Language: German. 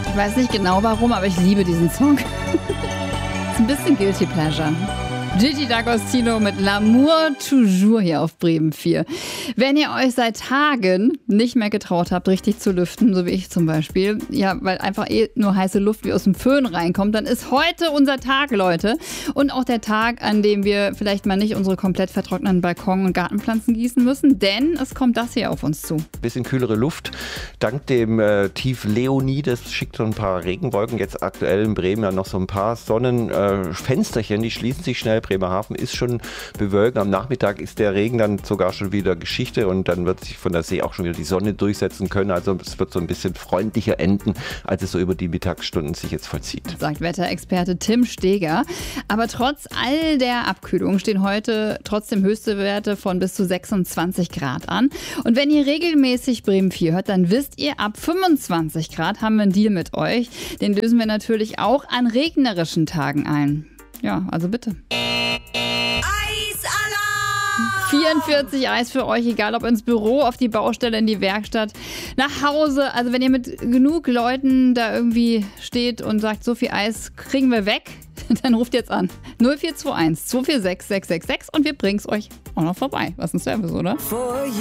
Ich weiß nicht genau warum, aber ich liebe diesen Song. Ist ein bisschen Guilty Pleasure. Gigi D'Agostino mit L'amour toujours hier auf Bremen 4. Wenn ihr euch seit Tagen nicht mehr getraut habt, richtig zu lüften, so wie ich zum Beispiel, ja, weil einfach nur heiße Luft wie aus dem Föhn reinkommt, dann ist heute unser Tag, Leute. Und auch der Tag, an dem wir vielleicht mal nicht unsere komplett vertrockneten Balkon- und Gartenpflanzen gießen müssen, denn es kommt das hier auf uns zu. Bisschen kühlere Luft. Dank dem Tief Leonie, das schickt so ein paar Regenwolken. Jetzt aktuell in Bremen ja noch so ein paar Sonnenfensterchen, die schließen sich schnell. Bremerhaven ist schon bewölkt. Am Nachmittag ist der Regen dann sogar schon wieder Geschichte und dann wird sich von der See auch schon wieder die Sonne durchsetzen können. Also es wird so ein bisschen freundlicher enden, als es so über die Mittagsstunden sich jetzt vollzieht. Sagt Wetterexperte Tim Steger. Aber trotz all der Abkühlung stehen heute trotzdem höchste Werte von bis zu 26 Grad an. Und wenn ihr regelmäßig Bremen 4 hört, dann wisst ihr, ab 25 Grad haben wir einen Deal mit euch. Den lösen wir natürlich auch an regnerischen Tagen ein. Ja, also bitte. 44 Eis für euch, egal ob ins Büro, auf die Baustelle, in die Werkstatt, nach Hause. Also wenn ihr mit genug Leuten da irgendwie steht und sagt, so viel Eis kriegen wir weg, dann ruft jetzt an. 0421 246 666 und wir bringen es euch auch noch vorbei. Was ein Service, oder?